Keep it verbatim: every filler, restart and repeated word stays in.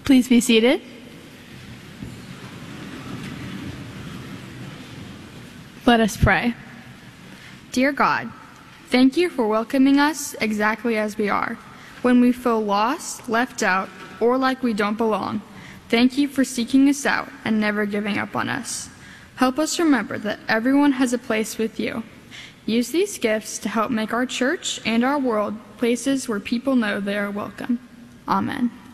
Please be seated. Let us pray. Dear God, thank you for welcoming us exactly as we are. When we feel lost, left out, or like we don't belong, thank you for seeking us out and never giving up on us. Help us remember that everyone has a place with you. Use these gifts to help make our church and our world places where people know they are welcome. Amen.